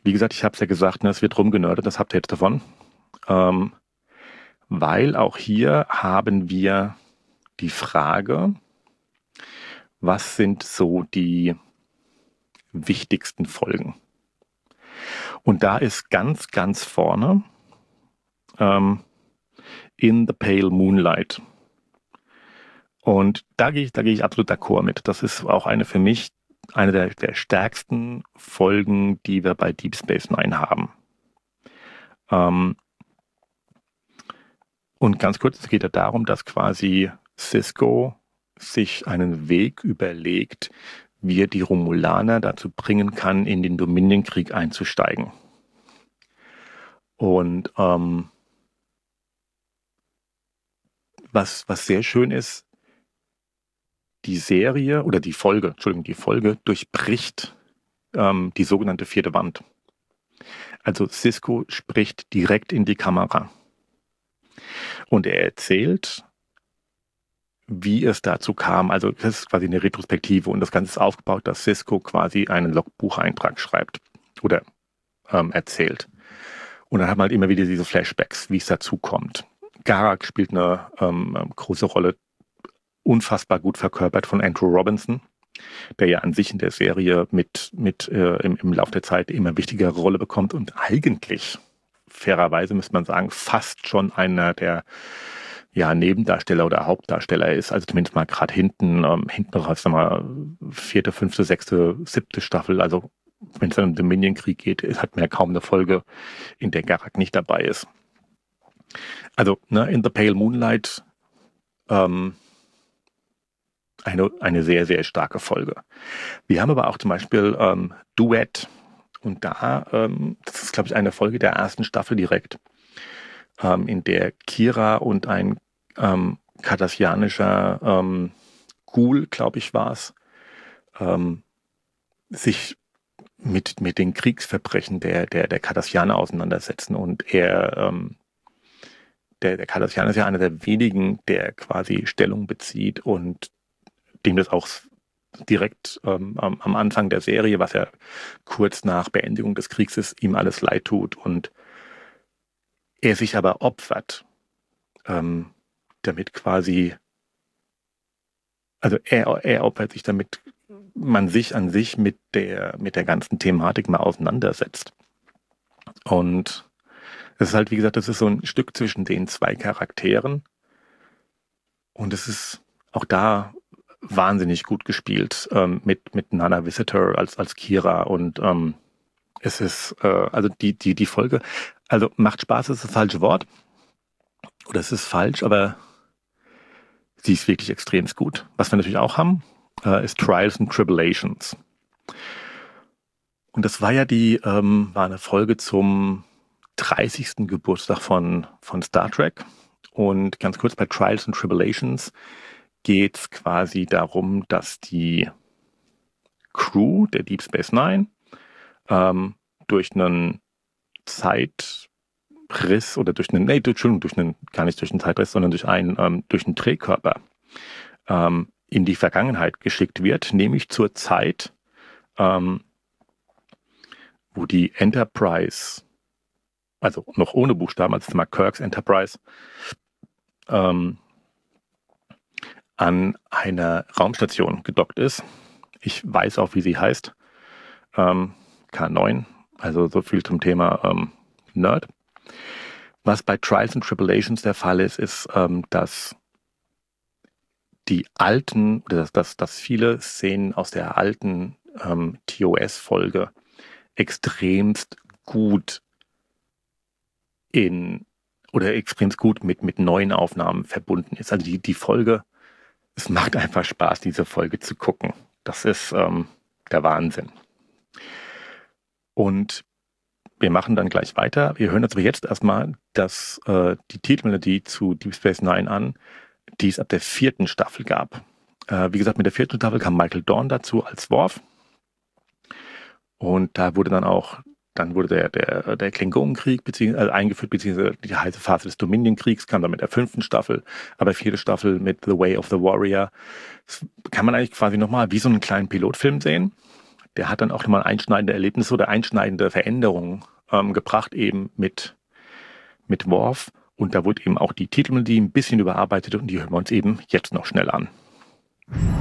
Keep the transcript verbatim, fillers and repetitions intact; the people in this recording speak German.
wie gesagt, ich habe es ja gesagt, ne, es wird rumgenördet, das habt ihr jetzt davon. Ähm, weil auch hier haben wir die Frage, was sind so die wichtigsten Folgen? Und da ist ganz, ganz vorne ähm, In the Pale Moonlight. Und da gehe ich, da gehe ich absolut d'accord mit. Das ist auch eine für mich eine der, der stärksten Folgen, die wir bei Deep Space Nine haben. Ähm, und ganz kurz, es geht ja darum, dass quasi Sisko sich einen Weg überlegt, wie er die Romulaner dazu bringen kann, in den Dominion-Krieg einzusteigen. Und ähm, was, was sehr schön ist, die Serie oder die Folge, Entschuldigung, die Folge durchbricht ähm, die sogenannte vierte Wand. Also Sisko spricht direkt in die Kamera. Und er erzählt, wie es dazu kam. Also das ist quasi eine Retrospektive und das Ganze ist aufgebaut, dass Sisko quasi einen Logbucheintrag schreibt oder ähm, erzählt. Und dann hat man halt immer wieder diese Flashbacks, wie es dazu kommt. Garak spielt eine ähm, große Rolle, unfassbar gut verkörpert von Andrew Robinson, der ja an sich in der Serie mit, mit äh, im, im Laufe der Zeit immer wichtigere Rolle bekommt und eigentlich, fairerweise müsste man sagen, fast schon einer der ja, Nebendarsteller oder Hauptdarsteller ist, also zumindest mal gerade hinten, ähm, hinten raus, sagen wir mal, vierte, fünfte, sechste, siebte Staffel, also wenn es dann um den Dominion-Krieg geht, hat man ja kaum eine Folge, in der Garak nicht dabei ist. Also, ne, In the Pale Moonlight, ähm, eine, eine sehr, sehr starke Folge. Wir haben aber auch zum Beispiel ähm, Duett und da, ähm, das ist glaube ich eine Folge der ersten Staffel direkt, ähm, in der Kira und ein ähm, kardassianischer ähm, Ghoul, glaube ich war es, ähm, sich mit, mit den Kriegsverbrechen der, der, der Kardassianer auseinandersetzen und er, ähm, der, der Kardassianer ist ja einer der wenigen, der quasi Stellung bezieht und dem das auch direkt ähm, am, am Anfang der Serie, was ja kurz nach Beendigung des Kriegs ist, ihm alles leid tut und er sich aber opfert, ähm, damit quasi, also er, er opfert sich, damit man sich an sich mit der, mit der ganzen Thematik mal auseinandersetzt. Und es ist halt, wie gesagt, das ist so ein Stück zwischen den zwei Charakteren und es ist auch da wahnsinnig gut gespielt ähm, mit, mit Nana Visitor als, als Kira und ähm, es ist, äh, also die, die, die Folge, also macht Spaß ist das falsche Wort oder es ist falsch, aber sie ist wirklich extrem gut. Was wir natürlich auch haben, äh, ist Trials and Tribulations. Und das war ja die, ähm, war eine Folge zum dreißigsten Geburtstag von, von Star Trek. Und ganz kurz bei Trials and Tribulations geht es quasi darum, dass die Crew der Deep Space Nine ähm, durch einen Zeitriss oder durch einen, nee, Entschuldigung, durch einen, gar nicht durch einen Zeitriss, sondern durch einen, ähm, durch einen Drehkörper ähm, in die Vergangenheit geschickt wird, nämlich zur Zeit, ähm, wo die Enterprise, also noch ohne Buchstaben, also mal Kirk's Enterprise, ähm, an einer Raumstation gedockt ist. Ich weiß auch, wie sie heißt. Ähm, K neun, also so viel zum Thema ähm, Nerd. Was bei Trials and Tribulations der Fall ist, ist, ähm, dass die alten, oder dass, dass, dass viele Szenen aus der alten ähm, T O S-Folge extremst gut in, oder extremst gut mit, mit neuen Aufnahmen verbunden ist. Also die, die Folge, es macht einfach Spaß, diese Folge zu gucken. Das ist ähm, der Wahnsinn. Und wir machen dann gleich weiter. Wir hören uns aber jetzt erstmal das, äh, die Titelmelodie zu Deep Space Nine an, die es ab der vierten Staffel gab. Äh, wie gesagt, mit der vierten Staffel kam Michael Dorn dazu als Worf. Und da wurde dann auch, dann wurde der, der, der Klingonenkrieg beziehungsweise, also eingeführt, beziehungsweise die heiße Phase des Dominion-Kriegs kam dann mit der fünften Staffel, aber vierte Staffel mit The Way of the Warrior. Das kann man eigentlich quasi nochmal wie so einen kleinen Pilotfilm sehen, der hat dann auch nochmal einschneidende Erlebnisse oder einschneidende Veränderungen ähm, gebracht, eben mit, mit Worf. Und da wurde eben auch die Titelmelodie ein bisschen überarbeitet und die hören wir uns eben jetzt noch schnell an.